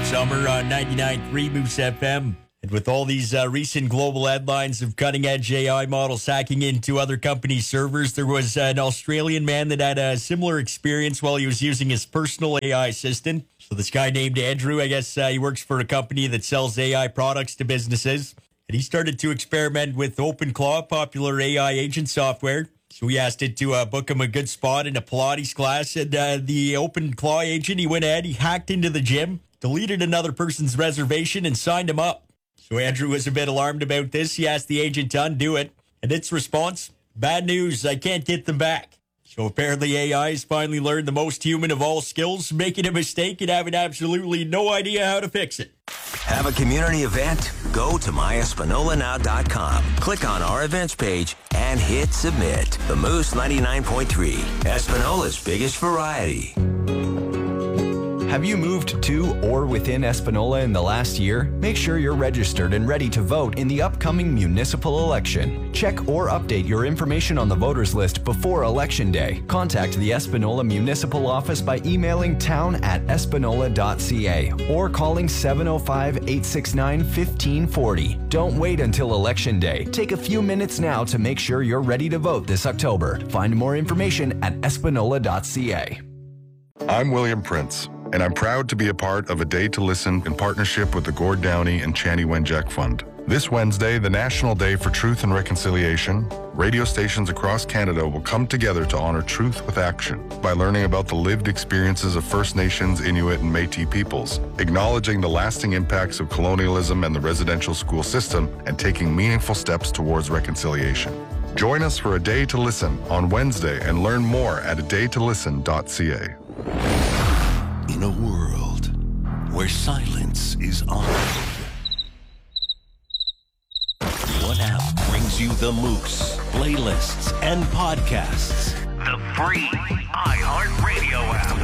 Summer on 99.3 Moose FM. And with all these recent global headlines of cutting-edge AI models hacking into other companies' servers, there was an Australian man that had a similar experience while he was using his personal AI assistant. So this guy named Andrew, I guess he works for a company that sells AI products to businesses. And he started to experiment with OpenClaw, popular AI agent software. So we asked it to book him a good spot in a Pilates class. And the OpenClaw agent, he went ahead, he hacked into the gym, deleted another person's reservation, and signed him up. So Andrew was a bit alarmed about this. He asked the agent to undo it. And its response, bad news, I can't get them back. So apparently AI has finally learned the most human of all skills, making a mistake and having absolutely no idea how to fix it. Have a community event? Go to myespanolanow.com. Click on our events page and hit submit. The Moose 99.3, Espanola's biggest variety. Have you moved to or within Espanola in the last year? Make sure you're registered and ready to vote in the upcoming municipal election. Check or update your information on the voters list before Election Day. Contact the Espanola Municipal Office by emailing town@espanola.ca or calling 705-869-1540. Don't wait until Election Day. Take a few minutes now to make sure you're ready to vote this October. Find more information at espanola.ca. I'm William Prince, and I'm proud to be a part of A Day to Listen in partnership with the Gord Downey and Chani Wenjack Fund. This Wednesday, the National Day for Truth and Reconciliation, radio stations across Canada will come together to honor truth with action by learning about the lived experiences of First Nations, Inuit, and Métis peoples, acknowledging the lasting impacts of colonialism and the residential school system, and taking meaningful steps towards reconciliation. Join us for A Day to Listen on Wednesday and learn more at adaytolisten.ca. In a world where silence is honored, one app brings you the Moose, playlists, and podcasts. The free iHeartRadio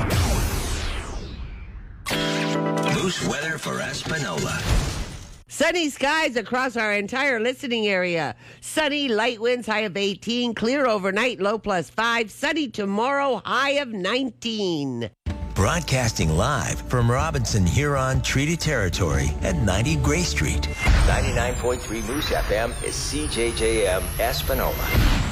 app. Moose weather for Espanola. Sunny skies across our entire listening area. Sunny, light winds, high of 18. Clear overnight, low +5. Sunny tomorrow, high of 19. Broadcasting live from Robinson Huron Treaty Territory at 90 Gray Street. 99.3 Moose FM is CJJM Espanola.